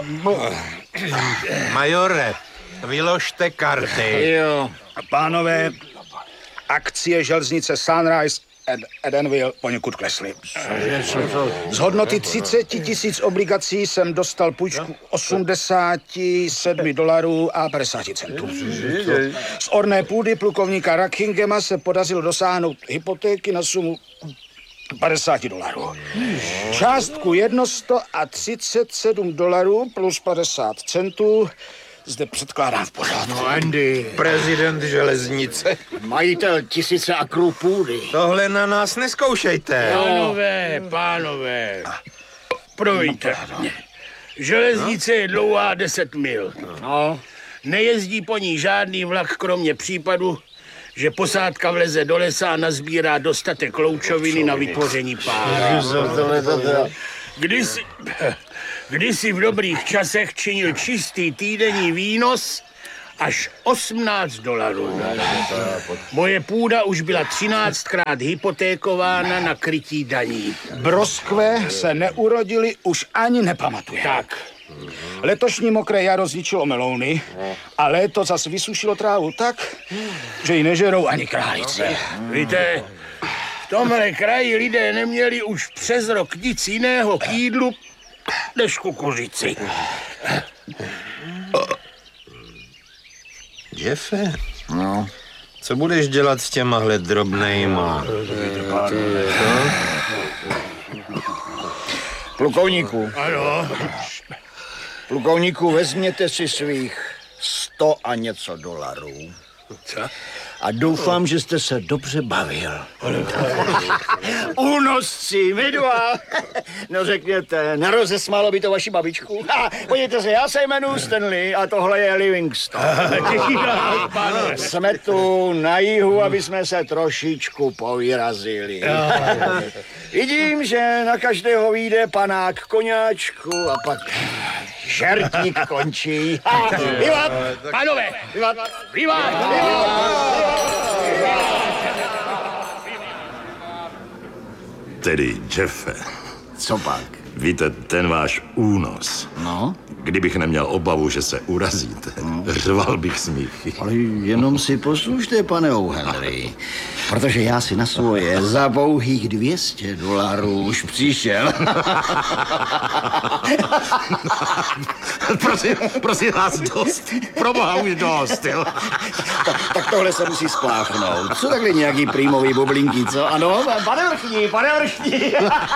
Majore, vyložte karty. Jo. Pánové, akcie železnice Sunrise and Edenville poněkud klesly. Z hodnoty 30 000 obligací jsem dostal půjčku $87 a 50 centů. Z orné půdy plukovníka Rackingema se podařilo dosáhnout hypotéky na sumu $50. Částku $137 plus 50 centů zde předkládám v pořádku. No, Andy. Prezident železnice. Majitel 1000 akrů půdy. Tohle na nás neskoušejte. Pánové, promiňte. Železnice je dlouhá 10 mil. No. Nejezdí po ní žádný vlak, kromě případu, že posádka vleze do lesa a nazbírá dostatek loučoviny na vytvoření pára. Kdysi v dobrých časech činil čistý týdenní výnos až $18. Moje půda už byla 13krát hypotékována na krytí daní. Broskve se neurodili, už ani nepamatuje. Tak. Letošní mokré jaro zničilo melouny a léto zas vysušilo trávu tak, že ji nežerou ani králici. Víte, v tomhle kraji lidé neměli už přes rok nic jiného k jídlu než kukuřici. Jeffe, no, co budeš dělat s těmahle drobnejma? Plukovníku. Ano. Plukovníku, vezměte si svých 100 a něco dolarů. Co? A doufám, že jste se dobře bavil. Únosci, my dva. No řekněte, nerozesmálo by to vaši babičku. Podívejte se, já se jmenuji Stanley a tohle je Livingston. Jsme tu na jihu, aby jsme se trošičku povyrazili. Vidím, že na každého vyjde panák koňáčku a pak šertík končí. Vivat! Pánové! Vivat! Vivat! Tedy, Jeffe, Co pak? víte, ten váš únos. No? Kdybych neměl obavu, že se urazíte, řval bych smíchy. Ale jenom si poslušte, pane O'Henry, protože já si na svoje za pouhých $200 už přišel. prosím vás, dost. Proboha už dost, jo. Tak tohle se musí spláchnout. Co takhle nějaký prýmový bublinky, co? Ano, pane vrchní.